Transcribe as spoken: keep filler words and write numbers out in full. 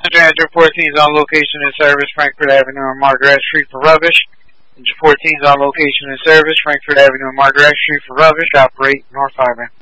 Manager fourteen is on location and service, Frankfurt Avenue and Margaret Street for rubbish. Manager fourteen is on location and service, Frankfurt Avenue and Margaret Street for rubbish. Operate North Highway.